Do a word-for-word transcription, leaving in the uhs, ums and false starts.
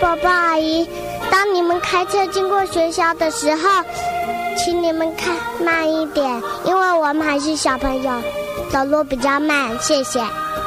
宝宝阿姨，当你们开车经过学校的时候，请你们开慢一点，因为我们还是小朋友，走路比较慢，谢谢。